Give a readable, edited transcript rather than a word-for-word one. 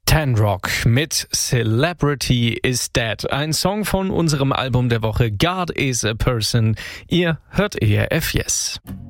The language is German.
Tan Rock mit Celebrity is Dead. Ein Song von unserem Album der Woche God is a Person. Ihr hört ERF Yes.